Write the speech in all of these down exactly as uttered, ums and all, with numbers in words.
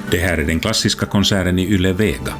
Det här är den klassiska konserten i Yle Vega.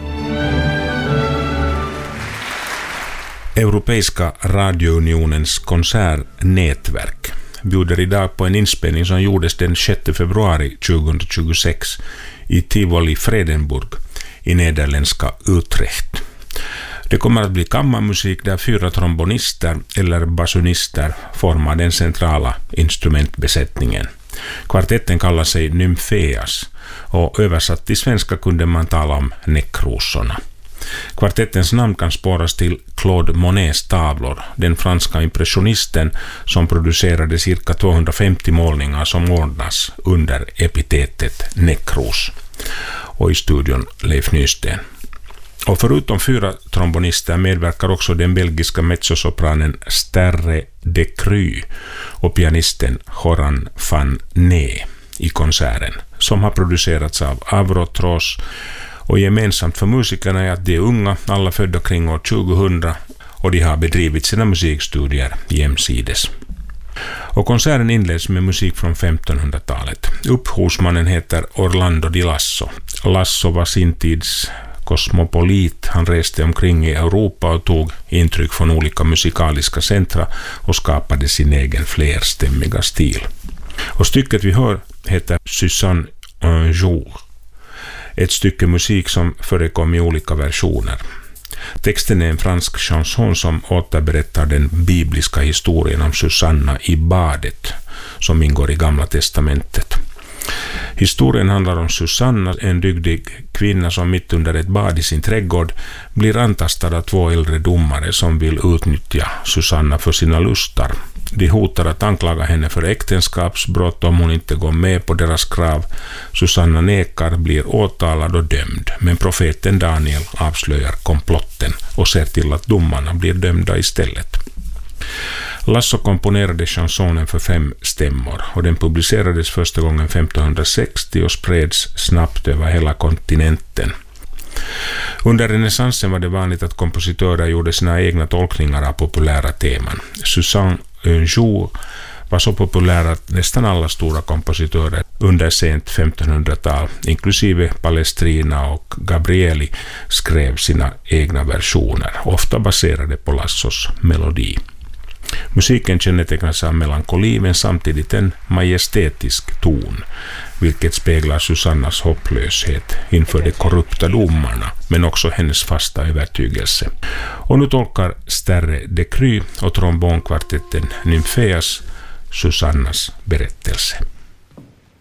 Europeiska radiounionens konsertnätverk bjuder idag på en inspelning som gjordes den sjätte februari tjugohundratjugosex i Tivoli Fredenburg i nederländska Utrecht. Det kommer att bli kammarmusik där fyra trombonister eller basunister formar den centrala instrumentbesättningen. Kvartetten kallar sig Nymfeas och översatt till svenska kunde man tala om Näckrosorna. Kvartettens namn kan spåras till Claude Monets tavlor, den franska impressionisten som producerade cirka tvåhundrafemtio målningar som ordnas under epitetet Näckros. Och i studion Leif Nysten. Och förutom fyra trombonister medverkar också den belgiska mezzosopranen Sterre de Cru och pianisten Joran van Nee i konserten, som har producerats av Avrotros. Och gemensamt för musikerna är att de är unga, alla födda kring år tjugohundra, och de har bedrivit sina musikstudier jämsides. Och konserten inleds med musik från femtonhundratalet. Upphovsmannen heter Orlando di Lasso. Lasso var sin tids kosmopolit. Han reste omkring i Europa och tog intryck från olika musikaliska centra och skapade sin egen flerstämmiga stil. Och stycket vi hör heter Suzanne un jour. Ett stycke musik som förekom i olika versioner. Texten är en fransk chanson som återberättar den bibliska historien om Susanna i badet som ingår i Gamla testamentet. Historien handlar om Susanna, en dygdig kvinna som mitt under ett bad i sin trädgård blir antastad av två äldre domare som vill utnyttja Susanna för sina lustar. De hotar att anklaga henne för äktenskapsbrott om hon inte går med på deras krav. Susanna nekar, blir åtalad och dömd, men profeten Daniel avslöjar komplotten och ser till att domarna blir dömda istället. Lasso komponerade chansonen för fem stämmor och den publicerades första gången femtonhundrasextio och spreds snabbt över hela kontinenten. Under renässansen var det vanligt att kompositörer gjorde sina egna tolkningar av populära teman. Suzanne un jour var så populär att nästan alla stora kompositörer under sent femtonhundratal, inklusive Palestrina och Gabrieli, skrev sina egna versioner, ofta baserade på Lassos melodi. Musiken kännetecknas av melankoli men samtidigt en majestätisk ton, vilket speglar Susannas hopplöshet inför de korrupta domarna, men också hennes fasta övertygelse. Och nu tolkar Sterre de Cru och trombonkvartetten Nymfeas Susannas berättelse.